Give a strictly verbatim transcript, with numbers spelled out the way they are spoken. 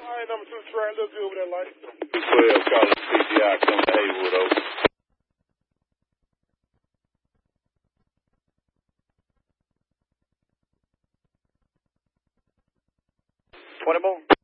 right, number two, train, look good with that light. two twelve, calling P G I, come to Haywood, over. twenty more.